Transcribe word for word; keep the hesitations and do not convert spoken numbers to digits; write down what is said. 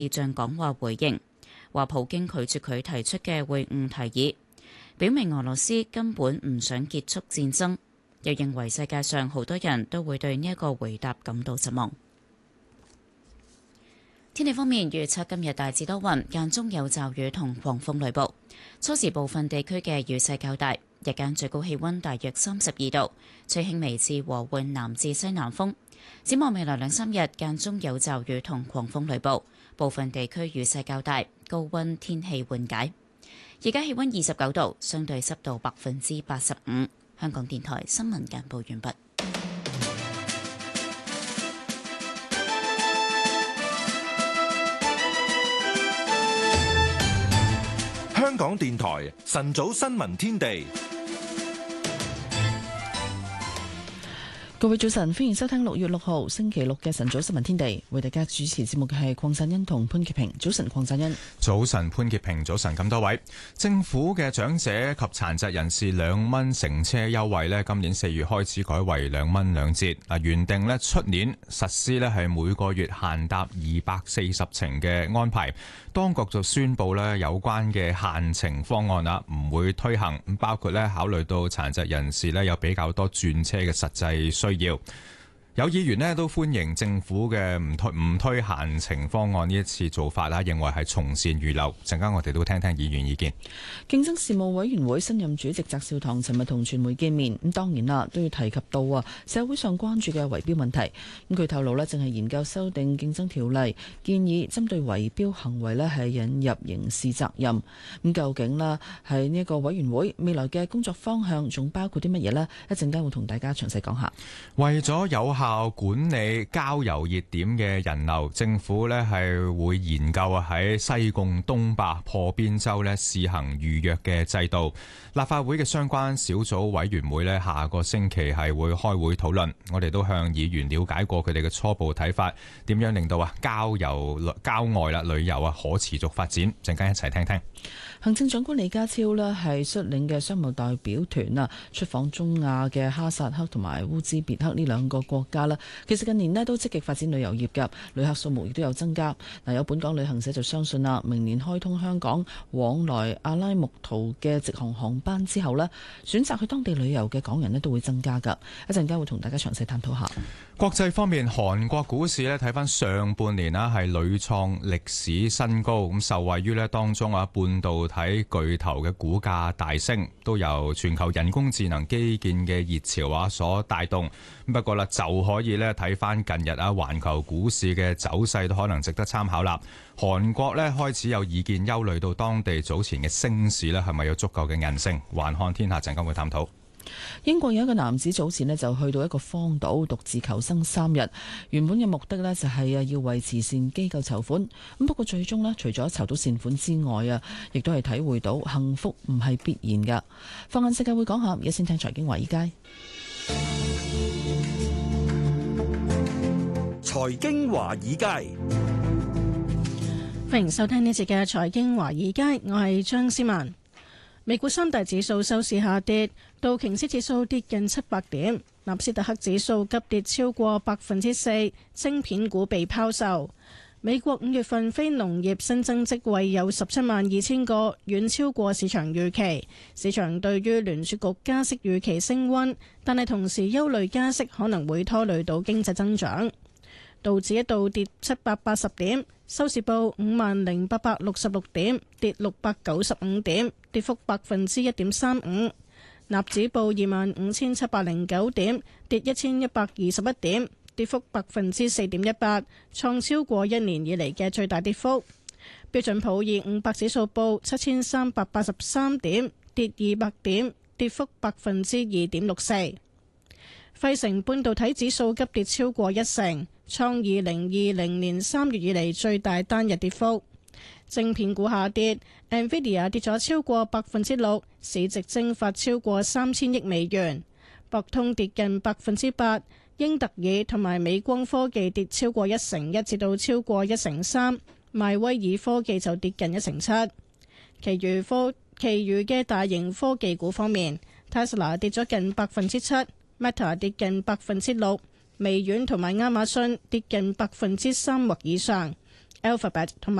視像講話回應，話普京拒絕佢提出嘅會晤提議，表明俄羅斯根本唔想結束戰爭，又認為世界上好多人都會對呢一個回答感到失望。天氣方面，預測今日大致多雲，間中有驟雨同狂風雷暴，初時部分地區嘅雨勢較大，日間最高氣溫大約三十二度，吹輕微至和緩南至西南風。展望未來兩三日，間中有驟雨同狂風雷暴，部分地區雨勢較大，高溫天氣緩解。而家氣溫二十九度，相對濕度百分之八十五。香港電台新聞簡報完畢。 香港電台晨早新聞天地， 各位早晨，歡迎收聽六月六號星期六嘅晨早新聞天地。為大家主持節目嘅係鄺振欣同潘潔平。早晨，鄺振欣。 早晨，潘潔平。早晨，咁多位。政府嘅長者及殘疾人士兩蚊乘車優惠呢，今年四月開始改為兩蚊兩折。嗱，原定呢出年實施呢係每個月限搭二百四十程嘅安排。當局就宣布咧有關嘅限程方案啦，唔會推行。咁包括咧考慮到殘疾人士咧有比較多轉車嘅實際需要。有議員咧都歡迎政府嘅唔推唔推限程方案呢一次做法啦，認為係從善如流。陣間我哋都聽聽議員意見。 競爭事務委員會新任主席翟紹唐尋日同傳媒見面，咁當然啦都要提及到啊社會上關注嘅圍標問題。咁佢透露咧正係研究修訂競爭條例，建議針對圍標行為咧係引入刑事責任。咁究竟啦係呢一個委員會未來嘅工作方向，仲包括啲乜嘢呢？一陣間會同大家詳細講下。 為咗有效管理郊遊熱點嘅人流，政府咧係會研究啊喺西貢東壩破邊洲咧試行預約嘅制度。立法會嘅相關小組委員會咧下個星期係會開會討論。我哋都向議員了解過佢哋嘅初步睇法，點樣令到啊郊遊郊外啦旅遊啊可持續發展。陣間一齊聽聽。 行政長官李家超咧係率領嘅商務代表團啊出訪中亞嘅哈薩克同埋烏茲別克呢兩個國家啦。其實近年咧都積極發展旅遊業㗎，旅客數目亦都有增加。嗱，有本港旅行社就相信啦，明年開通香港往來阿拉木圖嘅直航航班之後咧，選擇去當地旅遊嘅港人咧都會增加㗎。一陣間會同大家詳細探討下。 國際方面，韓國股市咧睇返上半年啦係屢創歷史新高，咁受惠於咧當中啊半導體巨頭嘅股價大升，都由全球人工智能基建嘅熱潮啊所帶動。不過啦，就可以咧睇翻近日啊環球股市嘅走勢都可能值得參考啦。韓國咧開始有意見憂慮到當地早前嘅升市咧係咪有足夠嘅韌性？環看天下陣間會探討。 英國有一個男子早前咧就去到一個荒島獨自求生三日，原本嘅目的咧就係啊要為慈善機構籌款。咁不過最終咧，除咗籌到善款之外啊，亦都係體會到幸福唔係必然噶。放眼世界會講下，而家先聽財經華爾街。 財經華爾街， 歡迎收聽呢節嘅財經華爾街，我係張思文。美股三大指數收市下跌，道瓊斯指數跌近七百點，納斯達克指數急跌超過百分之四，晶片股被拋售。美國五月份非農業新增職位有十七萬二千個，遠超過市場預期。市場對於聯儲局加息預期升溫，但係同時憂慮加息可能會拖累到經濟增長。道指一度跌七百八十點，收市報五萬零八百六十六點，跌六百九十五點，跌幅百分之一點三五。納指報二萬五千七百零九點，跌一千一百二十一點，跌幅百分之四點一八，創超過一年以嚟嘅最大跌幅。標準普爾五百指數報七千三百八十三點，跌二百點，跌幅百分之二點六四。費城半導體指數急跌超過一成，創二零二零年三月以嚟最大單日跌幅。晶片股下跌 ，Nvidia 跌咗超過百分之六，市值蒸發超過三千億美元。博通跌近百分之八，英特爾同埋美光科技跌超過一成一至到超過一成三，邁威爾科技就跌近一成七。其餘科其餘嘅大型科技股方面 ，Tesla 跌咗近百分之七。Meta 跌近百分之六，微軟同埋亞馬遜跌近百分之三或以上 Alphabet 同埋